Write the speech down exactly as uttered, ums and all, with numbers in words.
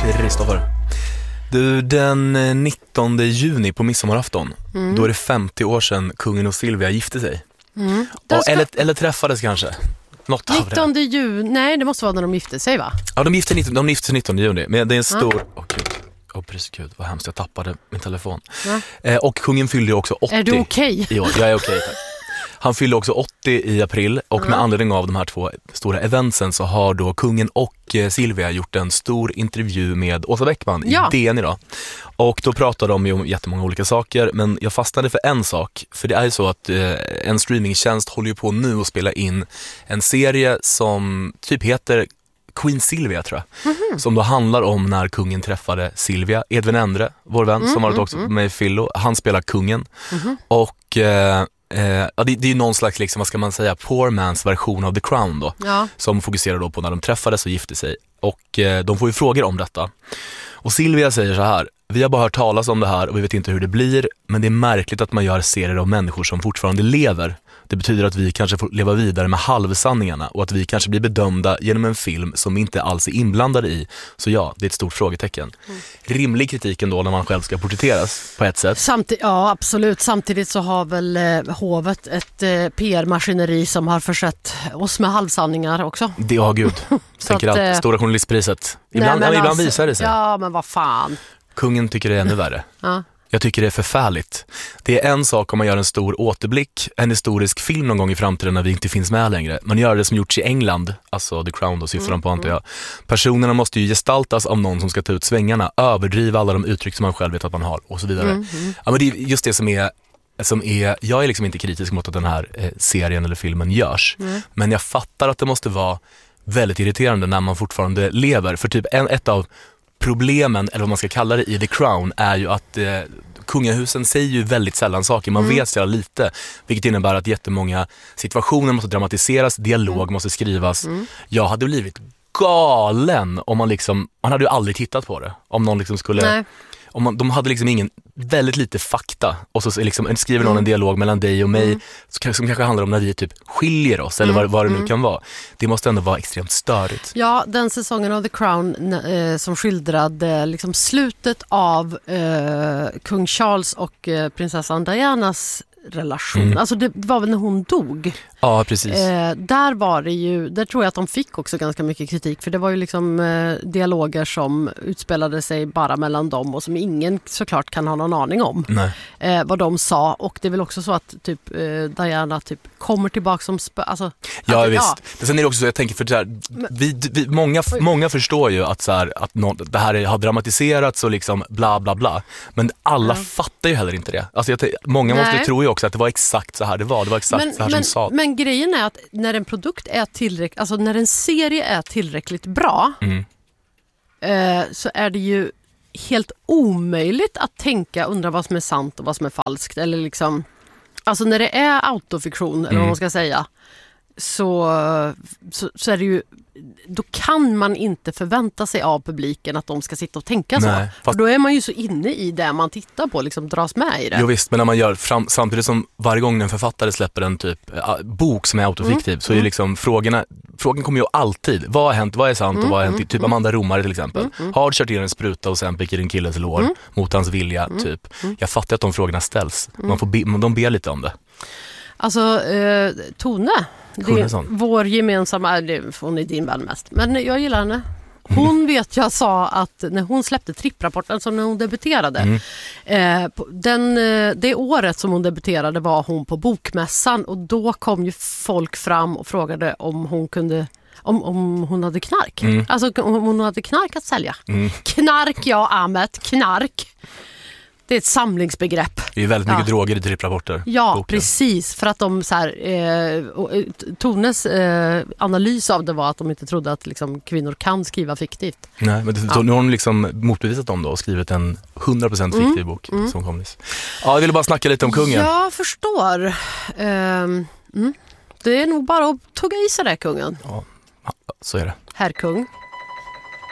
Kristoffer. Du, den nittonde juni på midsommarafton, mm. då är det femtio år sedan kungen och Silvia gifte sig. Mm. Ja, ska... eller, eller träffades kanske. Något nittonde juni, nej det måste vara när de gifte sig, va? Ja, de gifte, de gifte sig nittonde juni. Men det är en stor... Åh oh, gud, oh, precis, gud, vad hemskt, jag tappade min telefon. Ja. Eh, och kungen fyllde ju också åttio. Är du okej? Okay? Ja, jag är okej, okay, tack. Han fyllde också åttio i april och mm. med anledning av de här två stora eventsen så har då kungen och eh, Silvia gjort en stor intervju med Åsa Bäckman ja. i D N idag. Och då pratade de ju om jättemånga olika saker, men jag fastnade för en sak. För det är ju så att eh, en streamingtjänst håller ju på nu att spela in en serie som typ heter Queen Silvia, tror jag. Mm-hmm. Som då handlar om när kungen träffade Silvia. Edvin Endre, vår vän, mm, som har varit också mm. med i Fillo. Han spelar kungen. Mm-hmm. Och... Eh, Eh, ja, det, det är ju någon slags, liksom, vad ska man säga, poor man's version av The Crown då, ja. Som fokuserar då på när de träffades och gifte sig. Och eh, de får ju frågor om detta. Och Silvia säger så här: vi har bara hört talas om det här och vi vet inte hur det blir, men det är märkligt att man gör serier av människor som fortfarande lever. Det betyder att vi kanske får leva vidare med halvsanningarna och att vi kanske blir bedömda genom en film som inte alls är inblandade i. Så ja, det är ett stort frågetecken. Mm. Rimlig kritik ändå när man själv ska porträtteras på ett sätt. Samtid- ja, absolut. Samtidigt så har väl eh, hovet ett eh, P R-maskineri som har försett oss med halvsanningar också. Det, ja gud. Tänker att, allt, stora journalistpriset. Ibland, nej, ibland alltså, visar det sig. Ja, men vad fan. Kungen tycker det är ännu värre. Ja. Jag tycker det är förfärligt. Det är en sak om man gör en stor återblick, en historisk film någon gång i framtiden när vi inte finns med längre. Man gör det som gjorts i England, alltså The Crown då syftar de på, antar jag. Personerna måste ju gestaltas av någon som ska ta ut svängarna, överdriva alla de uttryck som man själv vet att man har och så vidare. Mm, mm. Ja, men det är just det som är, som är, jag är liksom inte kritisk mot att den här eh, serien eller filmen görs. Mm. Men jag fattar att det måste vara väldigt irriterande när man fortfarande lever. För typ en, ett av problemen, eller vad man ska kalla det i The Crown, är ju att eh, kungahusen säger ju väldigt sällan saker. Man mm. vet så lite, vilket innebär att jättemånga situationer måste dramatiseras, dialog mm. måste skrivas. Mm. Jag hade blivit galen om man liksom, man hade ju aldrig tittat på det. Om någon liksom skulle... Nej. Om man, de hade liksom ingen, väldigt lite fakta och så liksom, skriver någon mm. en dialog mellan dig och mig mm. som kanske handlar om när vi typ skiljer oss eller mm. vad, vad det nu mm. kan vara. Det måste ändå vara extremt störigt. Ja, den säsongen av The Crown eh, som skildrade liksom slutet av eh, kung Charles och eh, prinsessan Dianas relation. Mm. Alltså det var väl när hon dog. Ja, precis. Eh, där var det ju, där tror jag att de fick också ganska mycket kritik, för det var ju liksom eh, dialoger som utspelade sig bara mellan dem och som ingen såklart kan ha någon aning om. Nej. Eh, vad de sa, och det är väl också så att typ eh, Diana typ kommer tillbaka som spö, alltså, ja, att, visst. Ja. Men sen är det också så, jag tänker för det här, vi, vi, många, många förstår ju att, så här, att någon, det här har dramatiserats och liksom bla bla bla, men alla mm. fattar ju heller inte det. Alltså jag, många Nej. måste tro ju också att det var exakt så här det var. Det var exakt men, så här men, som sa. Men grejen är att när en produkt är tillräckligt, alltså när en serie är tillräckligt bra mm. eh, så är det ju helt omöjligt att tänka, undra vad som är sant och vad som är falskt. Eller liksom, alltså när det är autofiktion, mm. eller vad man ska säga, så, så, så är det ju, då kan man inte förvänta sig av publiken att de ska sitta och tänka så. Nej, fast... För då är man ju så inne i det man tittar på, liksom dras med i det. Jo visst, men när man gör fram, samtidigt som varje gång en författare släpper en typ äh, bok som är autofiktiv, mm. så är liksom frågorna, frågan kommer ju alltid, vad har hänt, vad är sant mm. och vad har hänt, mm. typ Amanda Romare till exempel. Mm. Mm. Har kört in en spruta och sen pickar en killes lår mm. mot hans vilja, mm. typ. Mm. Jag fattar att de frågorna ställs. Mm. Man får be, de ber lite om det. Alltså, eh, Tone, det är vår gemensamma, hon är din vän mest, men jag gillar henne. Hon vet jag sa att när hon släppte tripprapporten, som när hon debuterade, mm. eh, den, det året som hon debuterade var hon på bokmässan, och då kom ju folk fram och frågade om hon kunde Om, om hon hade knark. Mm. Alltså om hon hade knark att sälja. Mm. Knark, ja, Ahmet, knark. Det är ett samlingsbegrepp. Det är väldigt mycket ja. droger i tripprapporter. Ja, boken. Precis. För att de så här, eh, Tones eh, analys av det var att de inte trodde att liksom, kvinnor kan skriva fiktivt. Nej, men det, ja. Nu har de liksom motbevisat dem då och skrivit en hundra procent fiktiv mm. bok mm. som kom nyss. Ja, jag ville bara snacka lite om kungen. Jag förstår. Eh, mm. Det är nog bara att tugga i sig där, kungen. Ja, så är det. Herr kung.